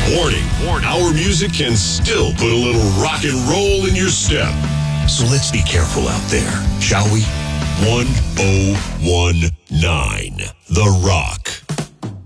Warning, our music can still put a little rock and roll in your step. So let's be careful out there, shall we? 1019 The Rock.